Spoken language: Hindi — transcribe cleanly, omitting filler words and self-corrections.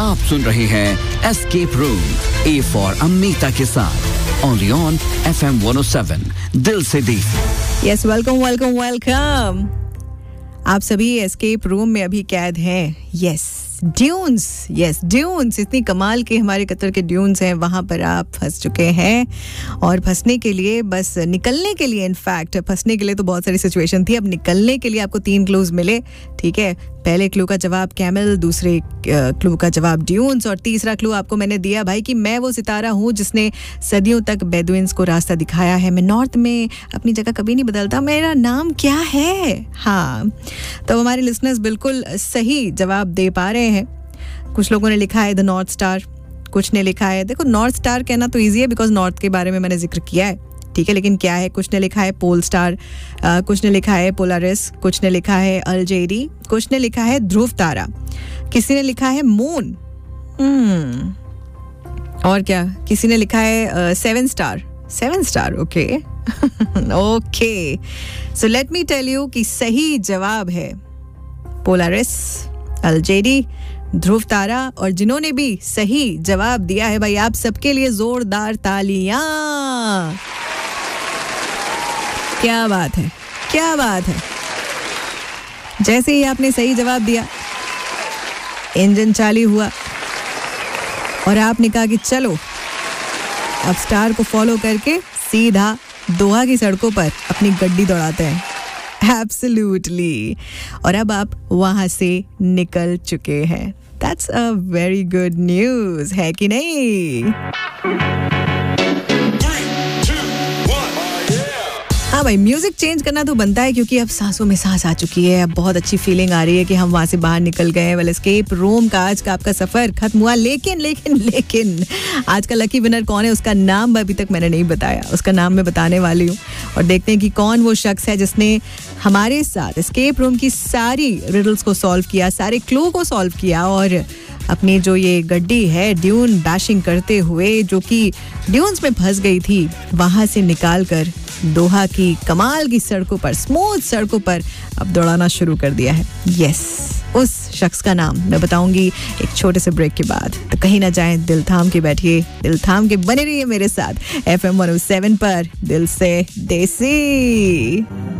आप सुन रहे हैं एस्केप रूम, ए फॉर अमनीता के साथ, ओनली ऑन FM 107, दिल से देसी। Yes, welcome welcome welcome. आप सभी एस्केप रूम में अभी कैद हैं। यस, ड्यून्स, इतनी कमाल के हमारे कतर के ड्यून्स हैं, वहाँ पर आप फंस चुके हैं। और फंसने के लिए, बस निकलने के लिए, इनफैक्ट फंसने के लिए तो बहुत सारी सिचुएशन थी, अब निकलने के लिए आपको 3 क्लूज मिले। ठीक है, पहले क्लू का जवाब कैमल, दूसरे क्लू का जवाब ड्यून्स, और तीसरा क्लू आपको मैंने दिया भाई कि मैं वो सितारा हूँ जिसने सदियों तक बेदुइन्स को रास्ता दिखाया है। मैं नॉर्थ में अपनी जगह कभी नहीं बदलता, मेरा नाम क्या है। हाँ, तो हमारे लिसनर्स बिल्कुल सही जवाब दे पा रहे हैं। कुछ लोगों ने लिखा है द नॉर्थ स्टार, कुछ ने लिखा है, देखो नॉर्थ स्टार कहना तो ईजी है बिकॉज नॉर्थ के बारे में मैंने जिक्र किया है, ठीक है, लेकिन क्या है, कुछ ने लिखा है पोल स्टार, कुछ ने लिखा है पोलारिस, कुछ ने लिखा है अलजेरी, कुछ ने लिखा है ध्रुव तारा, किसी ने लिखा है मून, और क्या, किसी ने लिखा है 7 star. Okay okay, so let me tell you कि सही जवाब है पोलारिस, अलजेरी, ध्रुव तारा। और जिन्होंने भी सही जवाब दिया है भाई, आप सबके लिए जोरदार तालियां। क्या बात है, क्या बात है। जैसे ही आपने सही जवाब दिया, इंजन चालू हुआ और आपने कहा कि चलो अब स्टार को फॉलो करके सीधा दोहा की सड़कों पर अपनी गड्डी दौड़ाते हैं। एब्सोल्युटली। और अब आप वहां से निकल चुके हैं। That's a very good news, है कि नहीं? हाँ भाई, म्यूजिक चेंज करना तो बनता है क्योंकि अब सांसों में सांस आ चुकी है। अब बहुत अच्छी फीलिंग आ रही है कि हम वहां से बाहर निकल गए। वेल, एस्केप रूम का आज का आपका सफर खत्म हुआ, लेकिन आज का लकी विनर कौन है उसका नाम अभी तक मैंने नहीं बताया। उसका नाम मैं बताने वाली हूँ और देखते हैं कि कौन वो शख्स है जिसने हमारे साथ एस्केप रूम की सारी रिडल्स को सॉल्व किया, सारे क्लू को सॉल्व किया और अपनी जो ये गड्डी है ड्यून बैशिंग करते हुए, जो कि ड्यून्स में फंस गई थी, वहां से निकाल कर दोहा की कमाल की सड़कों पर, स्मूथ सड़कों पर अब दौड़ाना शुरू कर दिया है। यस, उस शख्स का नाम मैं बताऊंगी एक छोटे से ब्रेक के बाद, तो कहीं ना जाएं, दिल थाम के बैठिए, दिल थाम के बने रहिए मेरे साथ FM 107 पर, दिल से देसी।